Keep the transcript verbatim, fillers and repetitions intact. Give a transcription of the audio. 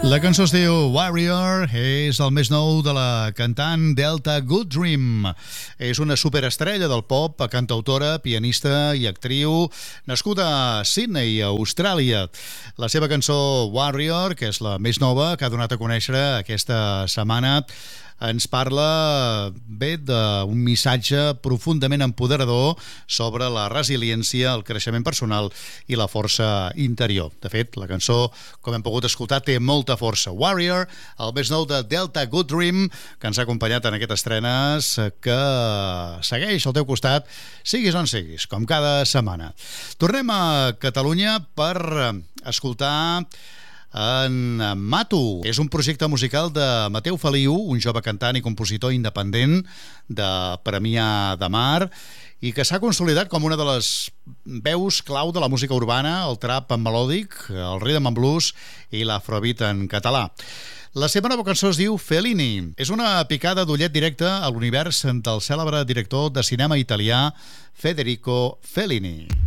La cançó es diu Warrior, és el més nou de la cantant Delta Goodrem. És una superestrella del pop, cantautora, pianista i actriu, nascuda a Sydney, a Austràlia. La seva cançó Warrior, que és la més nova que ha donat a conèixer aquesta setmana, ens parla bé d'un missatge profundament empoderador sobre la resiliència, el creixement personal i la força interior. De fet, la cançó, com hem pogut escoltar, té molta força. Warrior, el més nou de Delta Goodrem, que ens ha acompanyat en aquestes estrenes, que segueix al teu costat, siguis on siguis, com cada setmana. Tornem a Catalunya per escoltar en Matu. És un projecte musical de Mateu Feliu, un jove cantant i compositor independent de Premià de Mar, i que s'ha consolidat com una de les veus clau de la música urbana, el trap en melòdic, el rhythm and blues i l'afrobeat en català. La seva nova cançó es diu Fellini. És una picada d'ullet directe a l'univers del cèlebre director de cinema italià Federico Fellini.